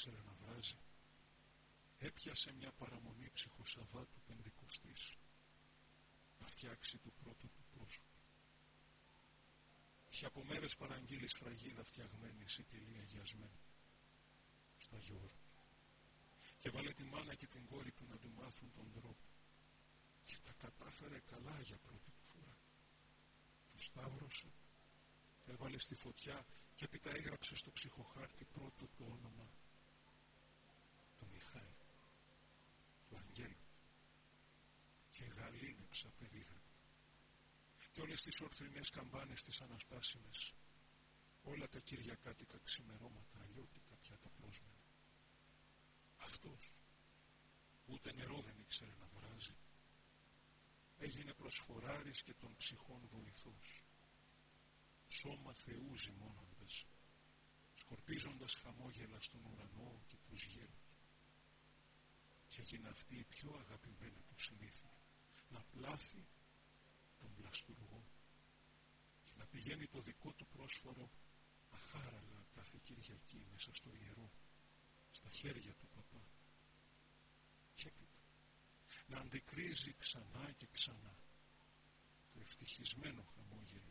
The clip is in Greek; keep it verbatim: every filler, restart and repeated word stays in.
ήξερε να βράζει, έπιασε μια παραμονή ψυχοσαββάτου Πεντηκοστής να φτιάξει το πρώτο του πρόσωπο. Είχε από μέρες παραγγείλει σφραγίδα φτιαγμένη, σιτηλή αγιασμένη στο Αγιο Όρος, και βάλε τη μάνα και την κόρη του να του μάθουν τον τρόπο, και τα κατάφερε καλά για πρώτη του φορά. Το σταύρωσε, το έβαλε στη φωτιά και έπειτα έγραψε στο ψυχοχάρτη πρώτο το όνομα, το Μιχάλη, του Αγγέλου, και γαλήνεψα περίγραπτα. Και όλες τις ορθρινές καμπάνες τις αναστάσιμες, όλα τα κυριακάτικα ξημερώματα αλλιώτικα πια τα πρόσμενα. Αυτός, ούτε νερό δεν ήξερε να βράζει, έγινε προσφοράρης και των ψυχών βοηθός, σώμα Θεού ζυμώνοντας, σκορπίζοντας χαμόγελα στον ουρανό και τους γέρους. Και έγινε αυτή η πιο αγαπημένη του συνήθεια, να πλάθει τον πλαστουργό και να πηγαίνει το δικό του πρόσφορο αχάραγα κάθε Κυριακή μέσα στο ιερό, στα χέρια του παπά, και έπειτα να αντικρίζει ξανά και ξανά το ευτυχισμένο χαμόγελο